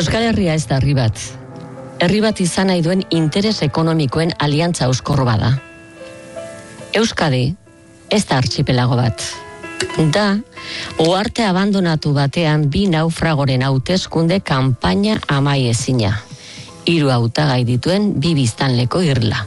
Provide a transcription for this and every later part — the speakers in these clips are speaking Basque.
Euskal Herria ez da herri bat. Herri bat izan nahi duen interes ekonomikoen aliantza euskorro bada. Euskadi ez da artxipelago bat. Da, uharte abandonatu batean bi naufragoren hauteskunde kanpaina amaiezina. 3 hautagai dituen 2 biztanleko irla.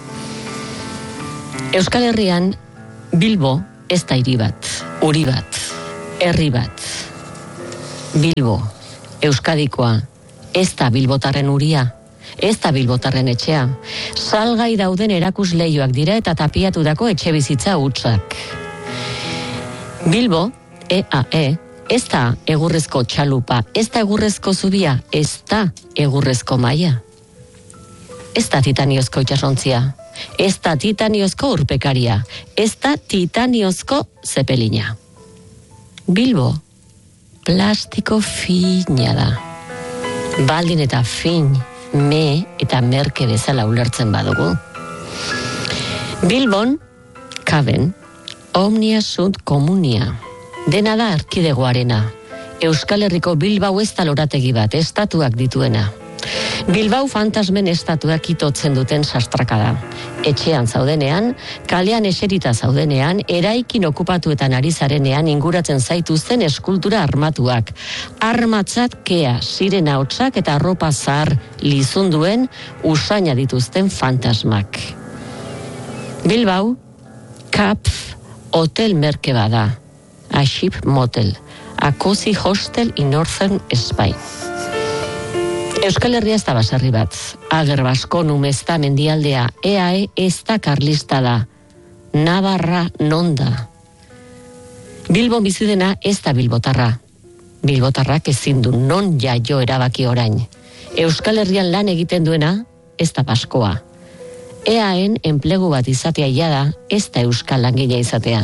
Euskal Herrian Bilbo ez da hiri bat, uri bat, herri bat. Bilbo, Euskadikoa, ez da bilbotarren uria, ez da bilbotarren etxea. Salgai dauden erakusleioak dira eta tapiatutako etxe bizitza hutsak. Bilbo, EAE, ez da egurrezko txalupa, ez da egurrezko zubia, ez da egurrezko maia. Ez da titaniozko itsasontzia, ez da titaniozko urpekaria, ez da titaniozko zepelina. Bilbo, plastiko fina da. Baldin eta fin, me eta merke bezala ulertzen badugu. Bilbon, kaben, omnia sunt komunia. Dena da erkidegoarena. Euskal Herriko Bilbao ez da lorategi bat, estatuak dituena. Bilbao fantasmen estatuak itotzen duten sastrakada. Etxean zaudenean, kalean eserita zaudenean, eraikin okupatuetan ari zarenean inguratzen zaituzten eskultura armatuak. Armatzat kea, sirena hotsak eta arropa zahar lizunduen usaina dituzten fantasmak. Bilbao, Kapf, hotel merke bada. A ship motel. A cozy hostel in Northern Spain. Euskal Herria ez da baserri bat. Ager Baskonum ez da mendialdea. EAE ez da karlista da. Navarra non da. Bilbon bizidena ez da bilbotarra. Bilbotarrak ezin du non jaio erabaki orain. Euskal Herrian lan egiten duena ez da baskoa. EAen enplegu bat izatea da, ez da euskal langile izatea.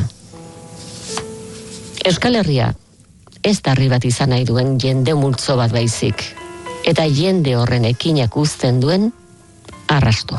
Euskal Herria ez da herri bat izan nahi duen jende multzo bat baizik. Eta jende horren ekinak uzten duen arrastoa.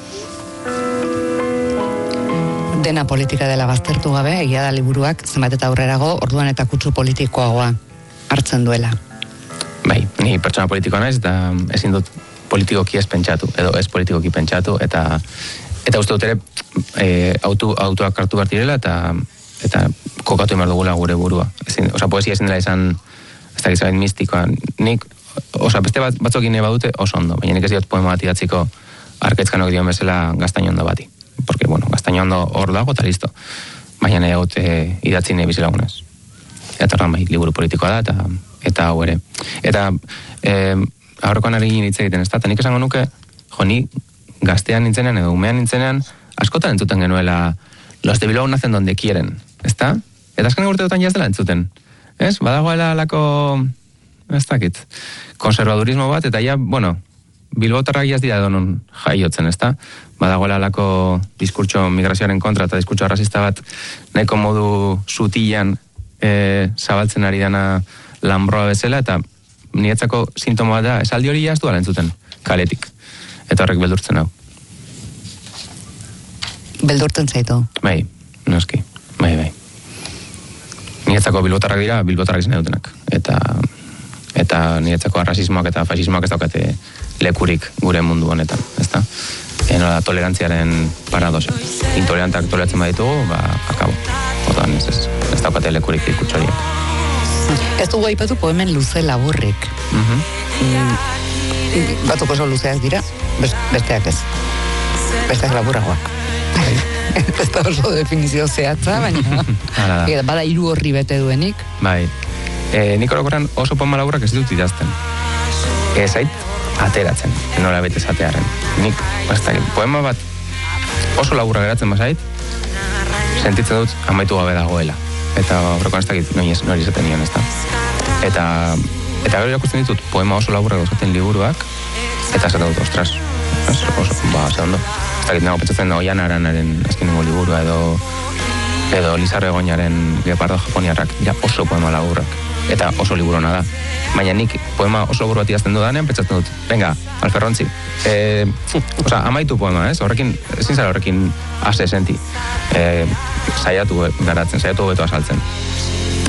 Dena politika dela baztertu gabe, egia da liburuak zenbat eta aurrerago orduan eta kutsu politikoagoa hartzen duela. Bai, ni pertsona politikoa naiz eta ezin dut politikoki ez pentsatu, edo ez politikoki pentsatu, eta uste dut ere autoak hartu behar direla eta kokatu emar dugula gure burua. Poesia ezin dela izan, ez da gizabain mistikoa. Nik, beste batzokin badute oso ondo, baina nik ez diot poema bat idatziko Arkaitzkanok dion bezala Gaztañondo bati. Porque, Gaztañondo hor dago eta listo. Baina nahi haut idatzi nahi bizilagunez. Eta horren bai, liburu politikoa da, eta hau ere. Eta aurrekoan ari hitz egiten, ez da? Eta nik esango nuke, ni gaztean nintzenean edo umean nintzenean, askotan entzuten genuela los de Bilbao nacen donde quieren, ez da? Eta azken urteotan jazdela entzuten. Ez? Badagoela lako, ez dakit, konservadurismo bat, eta ja, Bilbotarrak jaz dira donon jaiotzen, ez da? Badagoela lako diskurtso migrazioaren kontra eta diskurtso arrazista bat nahiko modu sutilan zabaltzen ari dana lanbroa bezala, eta niretzako sintoma bat da, esaldi hori jaz duala entzuten, kaletik. Eta horrek beldurtzen hau. Beldurtzen zaitu? Bai, noski, bai. Niretzako bilbotarrak dira, bilbotarrak izan dutenak. Eta niretzako arrazismoak eta fasismoak ez daukate lekurik gure mundu honetan, ez da? Nola tolerantziaren paradoxa. Intolerantak toleratzen baditugu, akabo. Orduan ez daukate lekurik diskurtsoriak. Ez dugu aipatu poemen luze laburrik. Batzuk oso luzeak dira, besteak ez. Besteak laburragoak. Ez da oso definizio zehatza, baina bada 3 horri bete duenik. Bai, nik orokorrean oso poema laburrak ez dut idazten. Ez zait ateratzen, nola bete zatearen. Nik, poema bat oso laburra geratzen bazait, sentitzen dut amaitu gabe dagoela. Eta horrekoan ez dakit nori izaten nion, ez da. Eta gero irakusten ditut poema oso laburrak dauzaten liburuak, eta esaten dut, ostras, ze ondo. Ez dakit nago pentsatzen Oiana Aranaren azkenengo liburua edo Lizarro Egoñaren Gepardo Japoniarrak, ja oso poema laburrak. Eta oso liburona da. Baina nik poema oso labur bat idazten dudanean pentsatzen dut, venga, Alferrontzi. Amaitu poema, ez? Horrekin, ezin zara horrekin ase senti. Saiatu garatzen, saiatu beto azaltzen.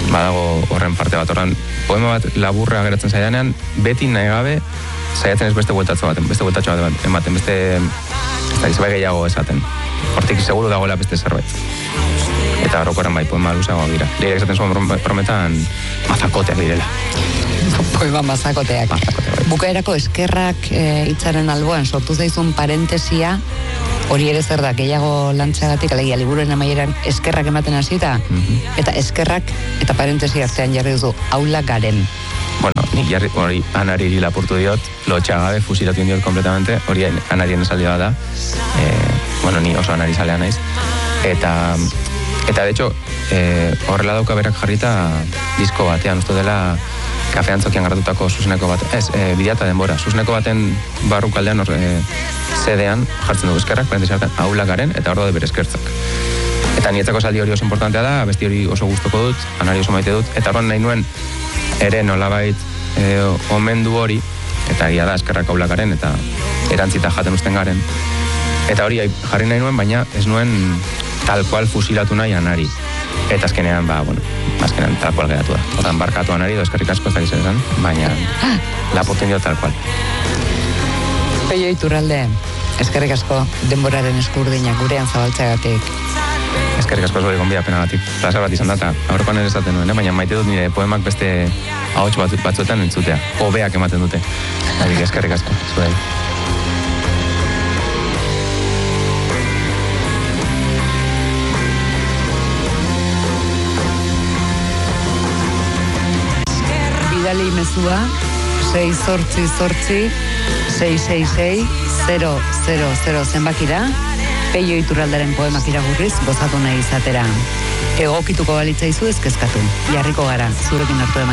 badago horren parte bat. Horren, poema bat laburra geratzen zaidanean, beti nahi gabe, saiatzen ez beste bueltatxo bat ematen, beste zerbait gehiago esaten. Hortik seguru dagoela beste zerbait. Eta orokorren bai, poema luzeagoa dira. Lehiak esaten zuen prometan mazakoteak direla. Poema mazakoteak. Bukaerako eskerrak hitzaren alboan sortu zaizun parentesia, hori ere zer da, gehiago lantzagatik, alegia liburuen amaieran eskerrak ematen hasita, eta eskerrak eta parentesia artean jarri duzu, aula garen. Bueno, nik hori Anari lapurtu diot, lotxagabe, fusilatu diot kompletamente, hori Anarien esaldia da, bueno, ni oso Anari zalea naiz, eta de hecho, horrela dauka berak jarrita disko batean, uste dela kafean zokian garratutako zuzeneko bat, bidea eta denbora, zuzeneko baten barrukaldean zedean jartzen dugu eskerrak, parentesi hartan, aula garen, eta hor daude bere eskertzak. Eta nietzako saldi hori oso importantea da, besti hori oso gustoko dut, Anari oso maite dut, eta horren nahi nuen ere nolabait omendu hori, eta egia da eskerrak aula garen, eta erantzita jaten usten garen. Eta hori jarri nahi nuen, baina ez nuen tal cual fusilatu nahi Anari. Eta azkenean, azkenean tal cual geratu da. Hortan barkatu Anari, eskerrik asko ez dakiz esan, baina lapurtu dio tal cual. Peio Iturralde, eskerrik asko denboraren eskurdina gurean zabaltzeagatik. Eskerrik asko zure gonbia penagatik. Plazer bat izan data, aurrekoan ere esaten nuen, baina maite dut nire poemak beste ahots batzuetan entzutea. Hobeak ematen dute. Eskerrik asko, zure. Bidali mezua 688-666-000 zenbakira, Peio Iturralderen poemak irakurriz gozatu nahi izatera. Egokituko balitzaizu ezkezkatu. Jarriko gara, zurekin hartu